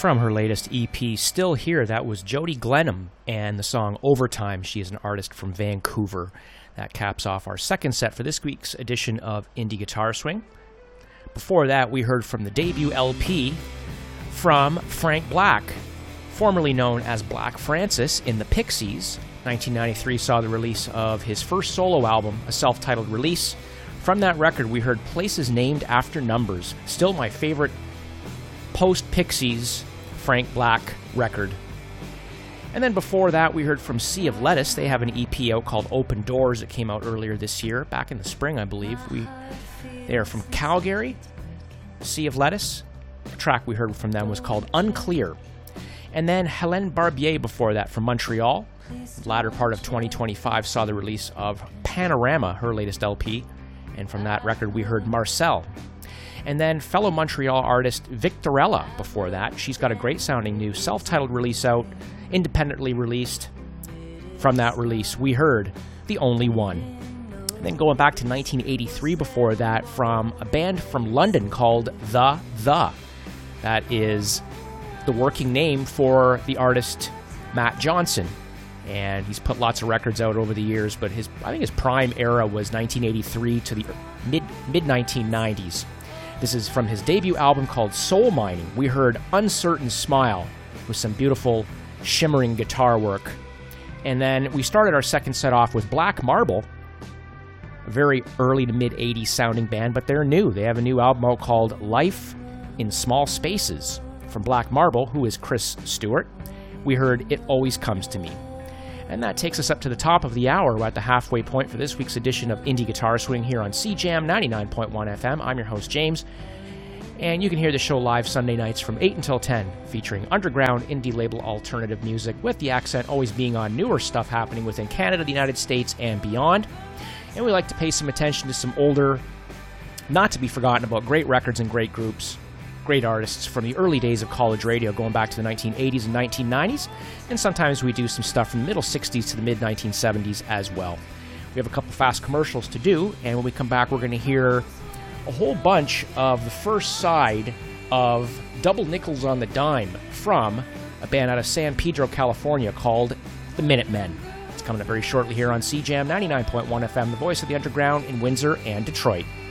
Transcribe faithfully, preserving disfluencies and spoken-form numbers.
From her latest E P, Still Here, that was Jody Glenham and the song Overtime. She is an artist from Vancouver. That caps off our second set for this week's edition of Indie Guitar Swing. Before that, we heard from the debut L P from Frank Black, formerly known as Black Francis in the Pixies. nineteen ninety-three saw the release of his first solo album, a self-titled release. From that record, we heard Places Named After Numbers, still my favorite post-Pixies Frank Black record. And then before that, we heard from Sea of Lettuce. They have an E P out called Open Doors that came out earlier this year, back in the spring, I believe. We They are from Calgary, Sea of Lettuce. The track we heard from them was called Unclear. And then Helene Barbier before that from Montreal. The latter part of twenty twenty-five saw the release of Panorama, her latest L P. And from that record, we heard Marcel. And then fellow Montreal artist Victorella before that. She's got a great sounding new self-titled release out, independently released. From that release, we heard The Only One. And then going back to nineteen eighty-three before that, from a band from London called The The. That is the working name for the artist Matt Johnson. And he's put lots of records out over the years, but his I think his prime era was nineteen eighty-three to the mid, mid-nineteen nineties. This is from his debut album called Soul Mining. We heard Uncertain Smile with some beautiful shimmering guitar work. And then we started our second set off with Black Marble, a very early to mid-eighties sounding band, but they're new. They have a new album out called Life in Small Spaces. From Black Marble, who is Chris Stewart, we heard It Always Comes to Me. And that takes us up to the top of the hour. We're at the halfway point for this week's edition of Indie Guitar Swing here on C Jam ninety-nine point one F M. I'm your host, James. And you can hear the show live Sunday nights from eight until ten, featuring underground indie label alternative music, with the accent always being on newer stuff happening within Canada, the United States, and beyond. And we like to pay some attention to some older, not to be forgotten about great records and great groups, great artists from the early days of college radio, going back to the nineteen eighties and nineteen nineties, and sometimes we do some stuff from the middle sixties to the mid nineteen seventies as well. We have a couple fast commercials to do, and when we come back, we're going to hear a whole bunch of the first side of Double Nickels on the Dime from a band out of San Pedro, California called the Minutemen. It's coming up very shortly here on C Jam ninety-nine point one F M, the voice of the underground in Windsor and Detroit.